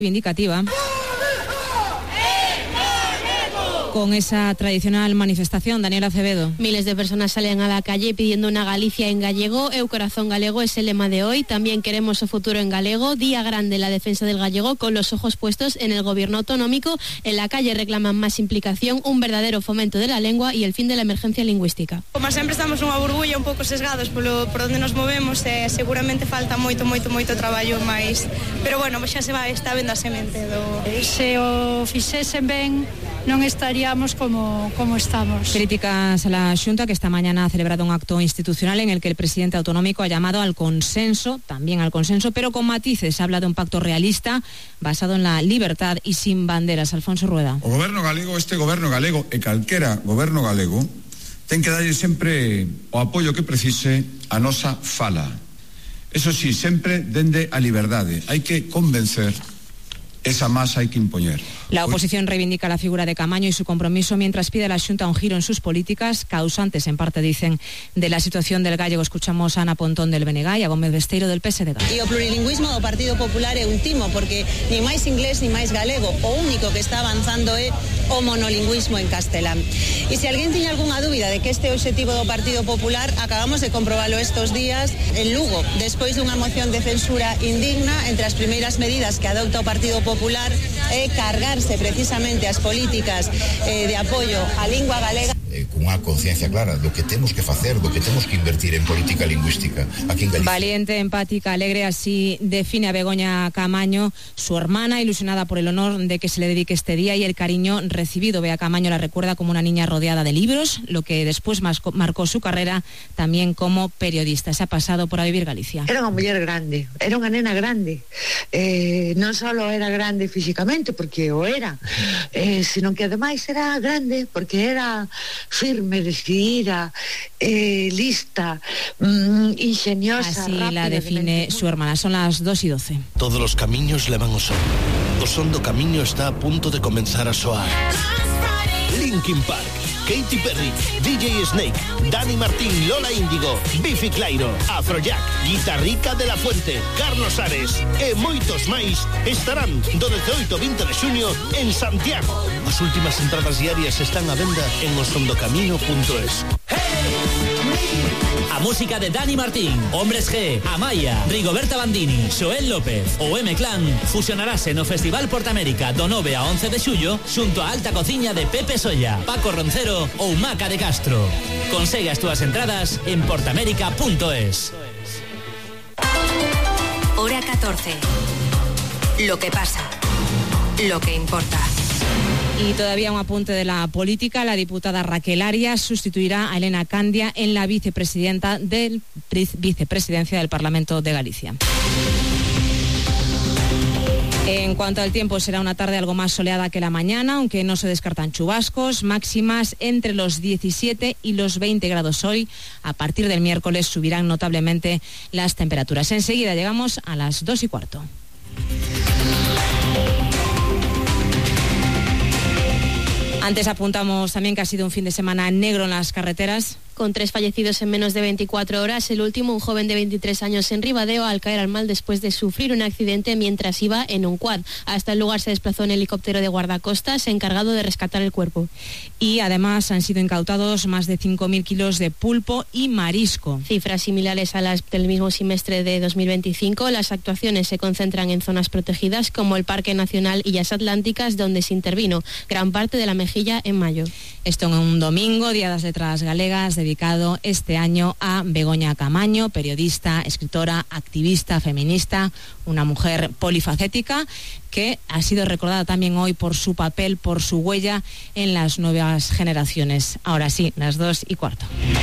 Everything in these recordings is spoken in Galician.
reivindicativa. Con esa tradicional manifestación, Daniela Acevedo. Miles de personas salen a la calle pidiendo una Galicia en gallego. Eu corazón galego es el lema de hoy. También queremos o futuro en galego. Día grande en la defensa del gallego, con los ojos puestos en el gobierno autonómico. En la calle reclaman más implicación, un verdadero fomento de la lengua y el fin de la emergencia lingüística. Como sempre estamos nunha burbulla un pouco sesgados por onde nos movemos, seguramente falta moito traballo máis, pero bueno, xa se vai, está vendo a semente do... Se o fixesen ben, non estaríamos como estamos. Críticas a la Xunta, que esta mañana ha celebrado un acto institucional en el que el presidente autonómico ha llamado al consenso, también al consenso, pero con matices. Habla de un pacto realista basado en la libertad y sin banderas. Alfonso Rueda. O goberno galego, este goberno galego e calquera goberno galego ten que darlle sempre o apoio que precise a nosa fala. Eso sí, sempre dende a liberdade. Hai que convencer, esa masa hay que imponer. La oposición reivindica la figura de Caamaño y su compromiso, mientras pide a la Xunta un giro en sus políticas, causantes en parte, dicen, de la situación del gallego. Escuchamos a Ana Pontón del BNG y a Gómez Besteiro del PSDG. E o plurilingüismo do Partido Popular é un timo, porque ni máis inglés ni máis galego. O único que está avanzando é o monolingüismo en castelán. E se alguén tiña algunha dúbida de que este é o obxectivo do Partido Popular, acabamos de comprobalo estos días en Lugo, despois dunha moción de censura indigna. Entre as primeiras medidas que adopta o Partido Popular é cargarse precisamente as políticas de apoio á lingua galega. Con unha conciencia clara do que temos que facer, do que temos que invertir en política lingüística aquí en Galicia. Valiente, empática, alegre, así define a Begoña Caamaño, su hermana, ilusionada por el honor de que se le dedique este día y el cariño recibido. Bea Caamaño la recuerda como una niña rodeada de libros, lo que después marcó su carrera también como periodista. Se ha pasado por A Vivir Galicia. Era unha muller grande, era unha nena grande. Non só era grande físicamente, porque o era, sino que ademais era grande porque era firme, decidida, lista, ingeniosa. Así rápida, la define su hermana. Son las 2:12. Todos los camiños levan o son. O son do camiño está a punto de comenzar a soar. Linkin Park, Katy Perry, DJ Snake, Dani Martín, Lola Índigo, Bifi Clyro, Afrojack, Guitarrica de la Fuente, Carlos Ares e moitos máis estarán do 18 ao 20 de xuño en Santiago. As últimas entradas diarias están a venda en osondocamino.es. A música de Dani Martín, Hombres G, Amaya, Rigoberta Bandini, Xoel López ou M-Clan fusionarase no Festival Portamérica do 9 a 11 de xullo xunto a Alta Cociña de Pepe Solla, Paco Roncero ou Maca de Castro. Consegue as túas entradas en portamérica.es. Hora 14. Lo que pasa. Lo que importa. Y todavía un apunte de la política. La diputada Raquel Arias sustituirá a Elena Candia en la vicepresidencia del Parlamento de Galicia. En cuanto al tiempo, será una tarde algo más soleada que la mañana, aunque no se descartan chubascos. Máximas entre los 17 y los 20 grados hoy. A partir del miércoles subirán notablemente las temperaturas. Enseguida llegamos a las 2:15. Antes apuntamos también que ha sido un fin de semana negro en las carreteras. Con 3 fallecidos en menos de 24 horas, el último, un joven de 23 años en Ribadeo, al caer al mal después de sufrir un accidente mientras iba en un quad. Hasta el lugar se desplazó un helicóptero de guardacostas encargado de rescatar el cuerpo. Y además han sido incautados más de 5.000 kilos de pulpo y marisco. Cifras similares a las del mismo semestre de 2025. Las actuaciones se concentran en zonas protegidas como el Parque Nacional Illas Atlánticas, donde se intervino gran parte de la mejilla en mayo. Esto en un domingo, Día de las Letras Galegas, dedicado este año a Begoña Caamaño, periodista, escritora, activista, feminista, una mujer polifacética que ha sido recordada también hoy por su papel, por su huella en las nuevas generaciones. Ahora sí, las 2:15.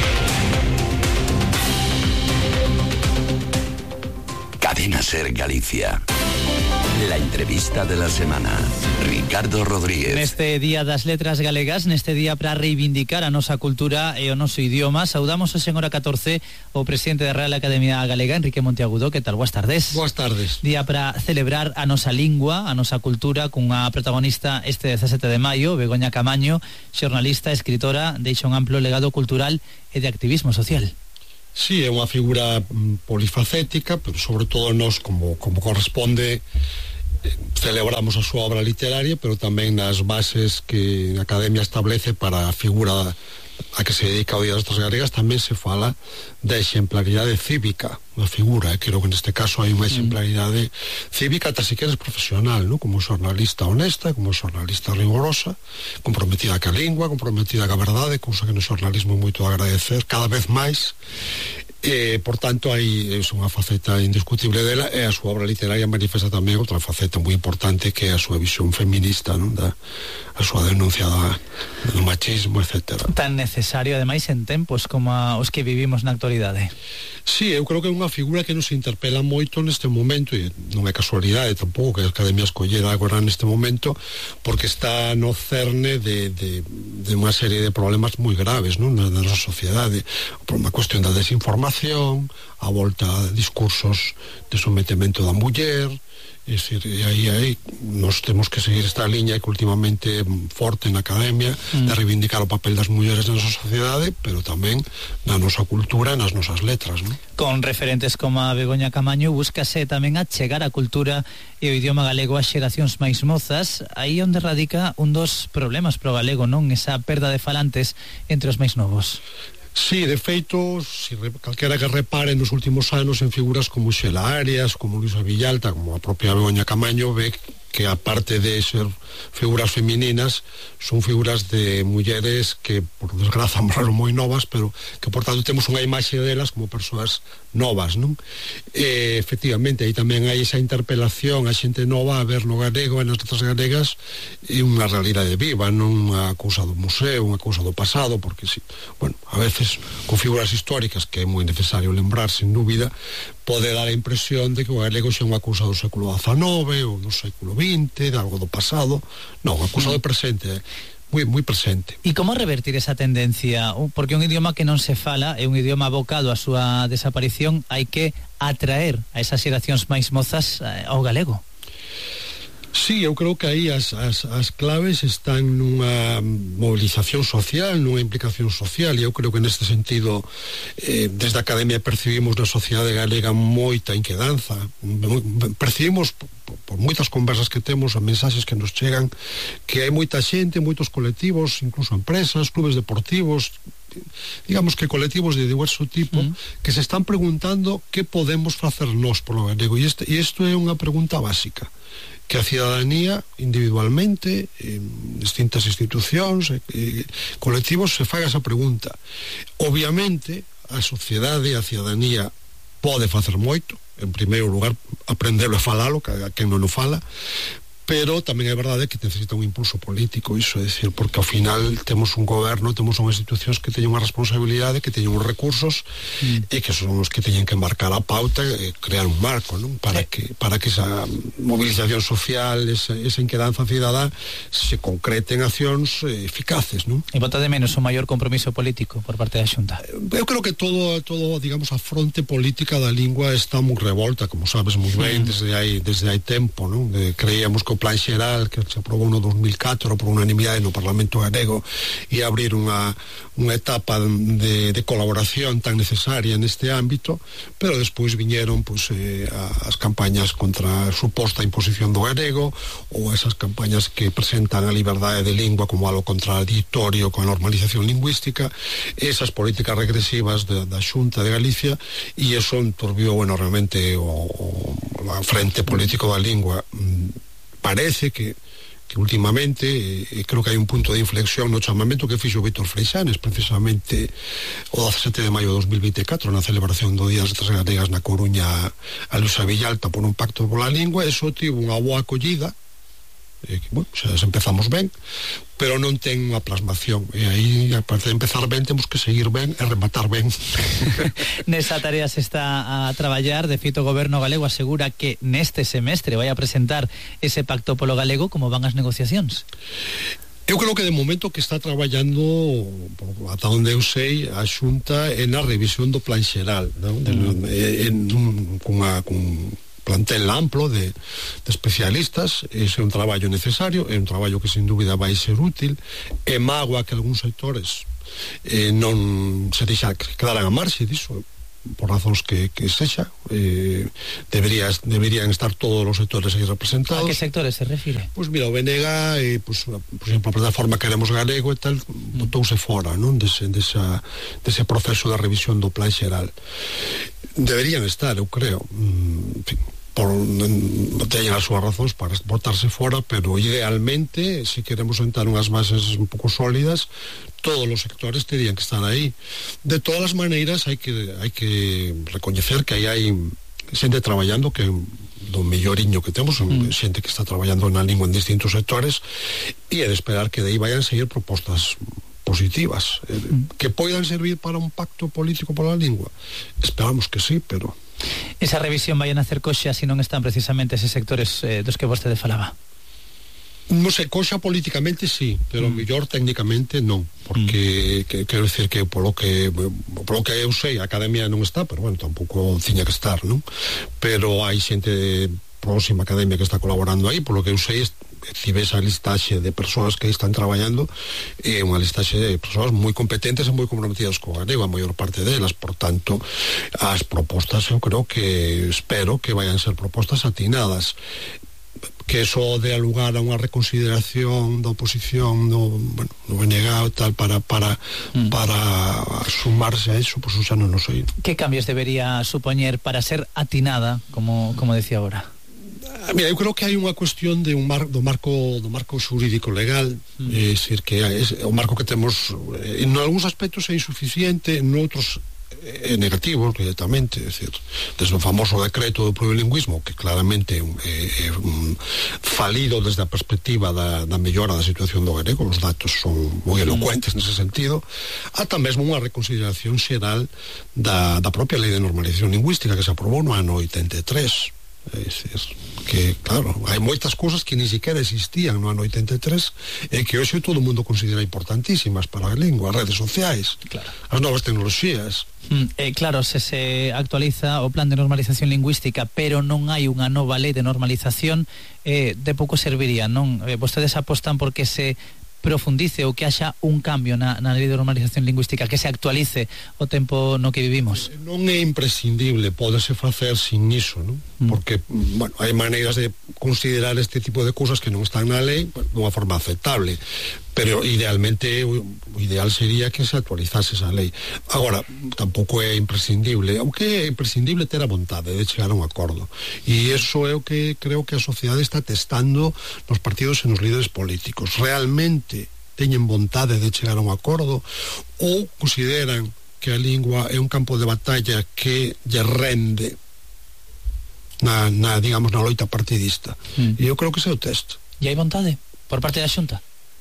Cadena Ser Galicia. La entrevista de la semana. Ricardo Rodríguez. Neste Día das Letras Galegas, neste día para reivindicar a nosa cultura e o noso idioma, saudamos a Hora 14 o presidente da Real Academia Galega, Enrique Monteagudo. Que tal? Boas tardes. Boas tardes. Día para celebrar a nosa lingua, a nosa cultura, cunha protagonista este 17 de maio, Begoña Caamaño, xornalista, escritora, deixa un amplo legado cultural e de activismo social. Sí, é unha figura polifacética, pero sobre todo nos como corresponde celebramos a súa obra literaria, pero tamén nas bases que a Academia establece para a figura a que se dedica o Día das Letras Galegas tamén se fala da exemplaridade cívica na figura, creo que neste caso hai unha exemplaridade cívica ata se queres profesional, ¿no? Como xornalista honesta, como xornalista rigorosa, comprometida ca lingua, comprometida ca verdade, cousa que no xornalismo é moito a agradecer cada vez máis. Por tanto, aí é unha faceta indiscutible dela, e a súa obra literaria manifesta tamén outra faceta moi importante que é a súa visión feminista, non? A súa denuncia do machismo, etc. Tan necesario, ademais, en tempos como os que vivimos na actualidade. Sí, eu creo que é unha figura que nos interpela moito neste momento, e non é casualidade tampouco que a Academia escollera agora neste momento, porque está no cerne de unha serie de problemas moi graves, non? Na nosa sociedade, por unha cuestión da desinformación, a volta a discursos de sometemento da muller. É dicir, aí nós temos que seguir esta liña que últimamente é forte na Academia de reivindicar o papel das mulleres na nosa sociedade, pero tamén na nosa cultura e nas nosas letras, non? Con referentes como a Begoña Camaño búscase tamén achegar a cultura e o idioma galego ás xeracións máis mozas, aí onde radica un dos problemas pro galego, non? Esa perda de falantes entre os máis novos. Sí, de feito, calquera que repare nos últimos anos en figuras como Xela Arias, como Luisa Villalta, como a propia Begoña Camaño, ve que aparte de ser figuras femininas, son figuras de mulleres que, por desgraza, morreron moi novas, pero que, por tanto, temos unha imaxe delas como persoas novas, non? Efectivamente, aí tamén hai esa interpelación a xente nova a ver no galego e nas letras galegas e unha realidade viva, non unha cousa do museo, unha cousa do pasado, porque, sí, bueno, a veces con figuras históricas que é moi necesario lembrar, sin dúbida, pode dar a impresión de que o galego xa é unha cousa do século XIX ou do século XX, de algo do pasado. Non, unha cousa do presente, moi presente. E como revertir esa tendencia? Porque un idioma que non se fala é un idioma abocado a súa desaparición, hai que atraer a esas xeracións máis mozas ao galego. Sí, eu creo que aí as claves están nunha movilización social, nunha implicación social, e eu creo que neste sentido desde a Academia percibimos na sociedade galega moita inquedanza, percibimos por moitas conversas que temos, a mensaxes que nos chegan, que hai moita xente, moitos colectivos, incluso empresas, clubes deportivos, digamos que colectivos de diverso tipo, que se están preguntando que podemos facer nós polo galego, e isto é unha pregunta básica que a cidadanía individualmente en distintas institucións colectivos se faga esa pregunta. Obviamente a sociedade e a cidadanía pode facer moito, en primeiro lugar aprendelo e falalo, que a quen non o fala, pero tamén é verdade que necesita un impulso político, iso é dicir, porque ao final temos un goberno, temos unhas institucións que teñen unha responsabilidade, que teñen uns recursos e que son os que teñen que marcar a pauta e crear un marco, non? Para que esa movilización social, esa inquedanza cidadá se concrete en accións eficaces, non? E bota de menos un maior compromiso político por parte da Xunta? Eu creo que todo, digamos, a fronte política da lingua está moi revolta, como sabes moi ben, desde hai tempo, non? Creíamos que o plan xeral que se aprobou no 2004 por unanimidade no Parlamento galego e abrir unha etapa de colaboración tan necesaria neste ámbito, pero despois viñeron as campañas contra a suposta imposición do galego ou esas campañas que presentan a liberdade de lingua como algo contradictorio con a normalización lingüística, esas políticas regresivas da Xunta de Galicia, e eso enturbiou enormemente a frente político da lingua. Parece que últimamente creo que hai un punto de inflexión no chamamento que fixo Víctor Freixanes precisamente o 17 de maio de 2024 na celebración do Día das Letras Galegas na Coruña a Luisa Villalta por un pacto pola lingua. Eso tivo unha boa acollida, bueno, xa empezamos ben, pero non ten unha plasmación, e aí, aparte de empezar ben, temos que seguir ben e rematar ben. Nesa tarea se está a traballar. De feito, o goberno galego asegura que neste semestre vai a presentar ese pacto polo galego. Como van as negociacións? Eu creo que de momento que está traballando, ata onde eu sei, a Xunta na revisión do plan xeral, non? Cun plantel amplo de especialistas. Ese é un traballo necesario, é un traballo que sin dúbida vai ser útil, e mágoa que algúns sectores non se deixan quedaran a marxe disso. por razóns que sexa. Deberían estar todos os sectores aí representados. A que sectores se refire? Pois mira, o BNG, por exemplo, a plataforma Queremos Galego e tal, botouse fora, non, dese proceso de revisión do plan xeral. Deberían estar, eu creo, en fin, teñen as súas razóns para botarse fora, pero idealmente, se queremos sentar unhas bases un pouco sólidas, todos os sectores terían que estar aí. De todas as maneiras, hai que recoñecer que aí hai xente traballando que do melloriño que temos, xente que está traballando na lingua en distintos sectores, e é de esperar que de aí vayan seguir propostas positivas que poidan servir para un pacto político pola lingua. Esperamos que sí, pero esa revisión vai a nacer coxa se non están precisamente eses sectores dos que vostede falaba. Non sei, coxa políticamente sí, pero mellor técnicamente non, porque quero dicir que polo que eu sei, a academia non está, pero bueno, tampouco tiña que estar, non? Pero hai xente próxima academia que está colaborando aí, polo que eu sei, si ves a listaxe de persoas que están traballando, é unha listaxe de persoas moi competentes e moi comprometidas co galego, a maior parte delas. Por tanto, as propostas eu creo que espero que vayan ser propostas atinadas, que eso dé lugar a unha reconsideración da oposición do BNG e tal para sumarse a eso, pois xa non sei. Que cambios debería supoñer para ser atinada, como decía agora? Mira, eu creo que hai unha cuestión de do marco xurídico legal, é dicir, que o marco que temos en algúns aspectos é insuficiente, en outros é negativo directamente, é dicir, desde o famoso decreto do plurilingüismo, que claramente é falido desde a perspectiva da mellora da situación do galego, os datos son moi elocuentes nese sentido, ata mesmo unha reconsideración xeral da propia lei de normalización lingüística que se aprobou no ano 83. É dicir, que claro, hai moitas cousas que ni siquiera existían no ano 83 e que hoxe todo o mundo considera importantísimas para a lingua, as redes sociais, claro, as novas tecnoloxías. Claro, se actualiza o plan de normalización lingüística, pero non hai unha nova lei de normalización, de pouco serviría, non? Vostedes apostan porque se profundice ou que haxa un cambio na lei de normalización lingüística, que se actualice o tempo no que vivimos. Non é imprescindible, pódese facer sin iso, non? Porque, bueno, hai maneiras de considerar este tipo de cousas que non están na lei dunha forma aceptable, pero idealmente o ideal sería que se actualizase esa lei. Agora, tampouco é imprescindible, aunque é imprescindible ter a vontade de chegar a un acordo, e iso é o que creo que a sociedade está testando nos partidos e nos líderes políticos. Realmente teñen vontade de chegar a un acordo ou consideran que a lingua é un campo de batalla que lle rende digamos, na loita partidista. E eu creo que ese é o test. E hai vontade por parte da Xunta?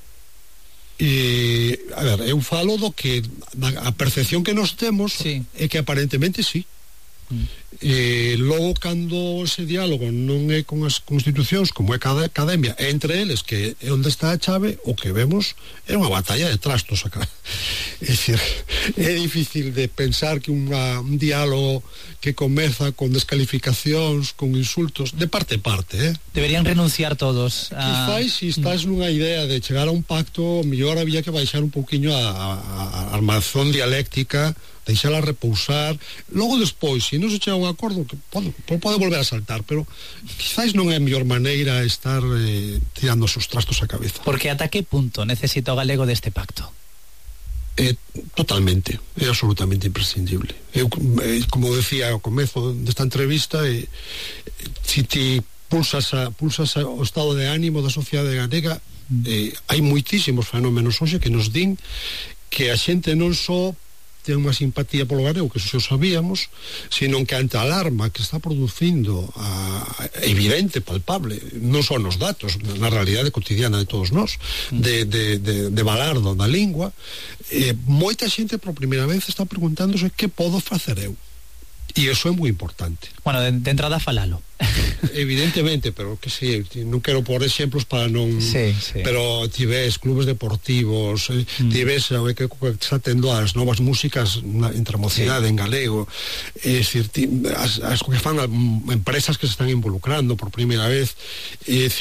A ver, eu falo do que a percepción que nos temos é que aparentemente sí. Logo, cando ese diálogo non é con as constitucións, como é cada academia, entre eles, que é onde está a chave, o que vemos é unha batalla de trastos acá. É dicir, é difícil de pensar que un diálogo que comeza con descalificacións, con insultos, de parte a parte, Deberían renunciar todos Quizás, se estás nunha idea de chegar a un pacto, mellor había que baixar un pouquiño a armazón dialéctica, deixala repousar, logo despois, se non se chega a un acordo, que pode volver a saltar, pero quizás non é a mellor maneira estar tirando os trastos á cabeza. Porque ata que punto necesita o galego deste pacto? Totalmente, é absolutamente imprescindible. Eu, como decía ao comezo desta entrevista, se ti pulsas o estado de ánimo da sociedade galega, hai moitísimos fenómenos hoxe que nos din que a xente non só ten unha simpatía polo galego, que eso sabíamos, sino que ante a alarma que está producindo evidente, palpable, non son os datos, na realidade cotidiana de todos nós, de balardo da lingua, moita xente por primeira vez está preguntándose que podo facer eu. E iso é moi importante. Bueno, de entrada falalo. Evidentemente, pero que si, non quero por exemplos para non... Sí. Pero ti ves clubes deportivos, ti ves que está tendo as novas músicas entre a mocidade en galego, é dicir, as que fan empresas que se están involucrando por primeira vez, é dicir,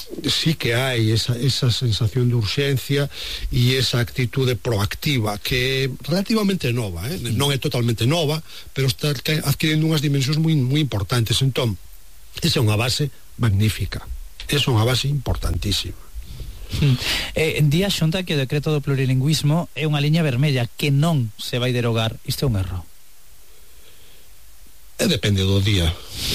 sí que hai esa sensación de urxencia e esa actitude proactiva que é relativamente nova, non é totalmente nova, pero está adquirindo unhas dimensións moi importantes. Entón, esa é unha base magnífica, esa é unha base importantísima. Di a Xunta que o decreto do plurilingüismo é unha liña vermella que non se vai derogar. Isto é un erro? Depende do día.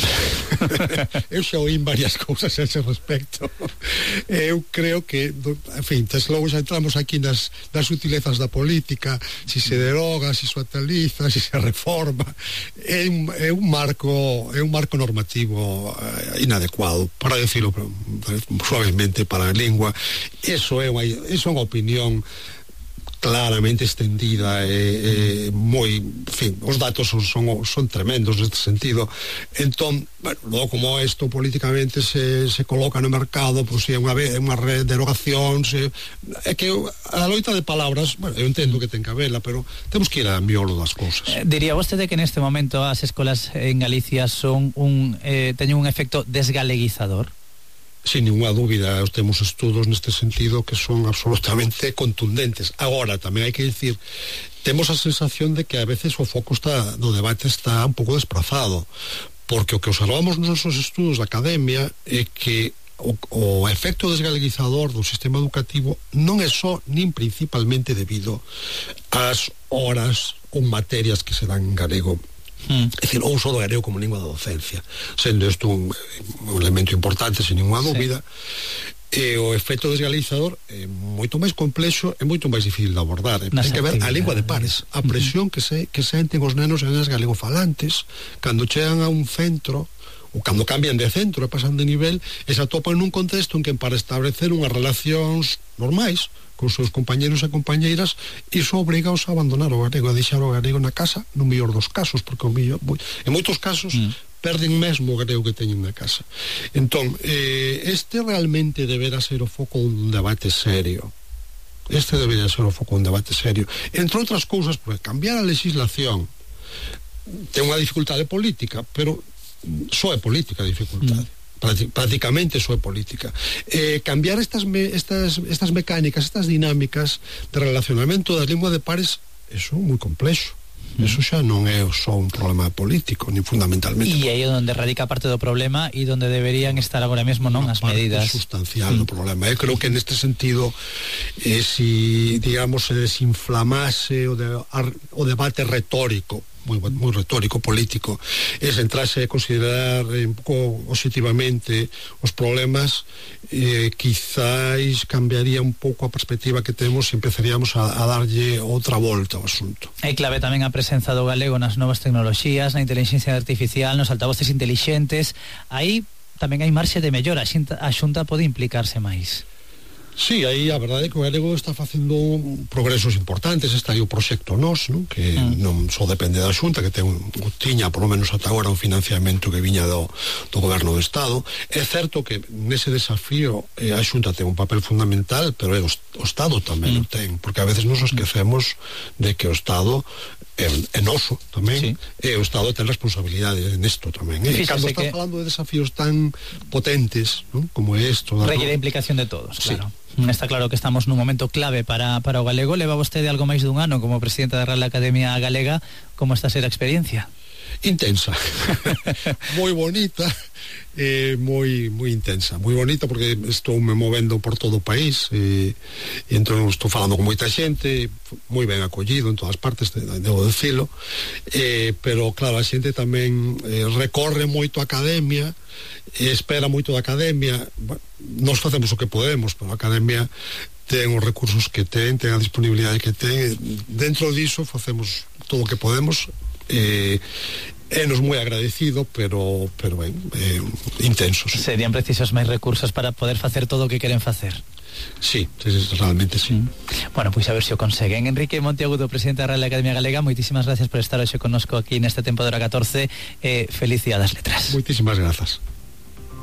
Eu xa oín varias cousas a ese respecto. Eu creo que, en fin, logo xa entramos aquí nas sutilezas da política, si se deroga, si se actualiza, si se reforma. É un marco normativo inadecuado, para decirlo suavemente, para a lingua. Eso é unha opinión claramente extendida, moi, en fin, os datos son tremendos neste sentido. Entón, bueno, logo como isto políticamente se coloca no mercado, pois é unha derogación, é que a loita de palabras, bueno, eu entendo que ten que habela, pero temos que ir a miolo das cousas. Diría vostede que neste momento as escolas en Galicia teñen un efecto desgaleguizador? Sin ninguna dúbida, temos estudos neste sentido que son absolutamente contundentes. Agora, tamén hai que dicir, temos a sensación de que a veces o foco do debate está un pouco desprazado, porque o que observamos nos nosos estudos da academia é que o efecto desgaleguizador do sistema educativo non é só nin principalmente debido ás horas ou materias que se dan en galego, é dicir, o uso do galego como lingua da docencia, sendo isto un elemento importante, sin ninguna dúbida. E o efecto desgaleguizador é moito máis complexo e moito máis difícil de abordar. Ten que ver a lingua de pares, a presión que senten os nenos e nenas galegofalantes cando chegan a un centro ou cando cambian de centro e pasan de nivel e se atopan nun contexto en que para establecer unhas relacións normais con seus compañeros e compañeiras, iso obrigaos a abandonar o galego, a deixar o galego na casa, no mellor dos casos, porque en moitos casos perden mesmo o galego que teñen na casa. Entón, este realmente deberá ser o foco dun debate serio. Entre outras cousas, porque cambiar a legislación ten unha dificultade política, pero só é política a dificultade. Prácticamente só é política. Cambiar estas mecánicas, estas dinámicas de relacionamento das linguas de pares, eso é moi complexo. Eso xa non é só un problema político, ni fundamentalmente. E aí é onde radica parte do problema e onde deberían estar agora mesmo as medidas. Sustancial do problema. Eu creo que neste sentido, si, digamos, se desinflamase o debate retórico, moi retórico, político, se entrase a considerar un pouco objetivamente os problemas, quizáis cambiaría un pouco a perspectiva que temos e empezaríamos a darlle outra volta ao asunto. É clave tamén a presenza do galego nas novas tecnoloxías, na inteligencia artificial, nos altavoces intelixentes. Aí tamén hai marxe de mellora, a Xunta pode implicarse máis. Sí, aí a verdade é que o galego está facendo progresos importantes. Está aí o proxecto NOS, non? Que non só depende da Xunta, que tiña, por lo menos ata agora, un financiamento que viña do goberno do Estado. É certo que nese desafío a Xunta ten un papel fundamental, pero o Estado tamén o ten, porque a veces nos esquecemos de que o Estado é noso tamén, e o Estado ten responsabilidade nesto tamén. Cando está falando de desafíos tan potentes, non? Como é isto, requiere a implicación de todos, claro. Está claro que estamos nun momento clave para o galego. Leva vostede algo máis dun ano como presidente da Real Academia Galega. Como está a ser a experiencia? Intensa. Moi bonita, moi intensa, moi bonita, porque estou me movendo por todo o país e entón estou falando con moita xente, moi ben acollido en todas partes, debo decirlo, pero claro, a xente tamén recorre moito a academia, espera moito da academia. Bueno, nos facemos o que podemos, pero a academia ten os recursos que ten a disponibilidade que ten. Dentro diso facemos todo o que podemos. É-nos moi agradecido, pero ben, intensos. Serían precisos máis recursos para poder facer todo o que queren facer. Sí, realmente sí. Bueno, pois a ver se o conseguen. Enrique Monteagudo, presidente da Real Academia Galega, moitísimas gracias por estar hoxe connosco aquí neste tempo de hora 14. Feliz Día das Letras. Moitísimas grazas.